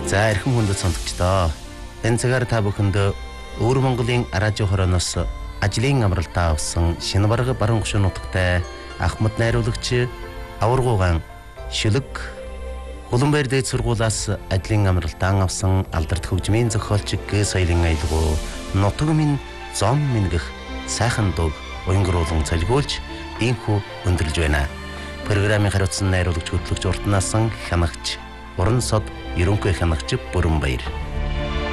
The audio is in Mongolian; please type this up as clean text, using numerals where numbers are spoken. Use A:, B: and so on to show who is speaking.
A: За эрхэм хүндэт сонсогчдоо. Энэ цагаар та бүхэнд Өвөр Монголын радио хорооноос ажлын амралтаа авсан шинэ бараг баруун гушуун нутагтай Ахмад найруулагч аваргуугаан шүлэг Улаанбаатар дээд сургуулиас ажлын амралтаа авсан алдарт хөгжмийн зохиолч Г соёлын аялгау нутаг минь зом минь гэх сайхан дуу уянгруулан цалгиулж инхүү өндөрлж байна. Программын хариуцсан найруулагч хөтлөгч уртнаасан хянагч Уран сод ерөнхий хянагч Бүрэн Баяр.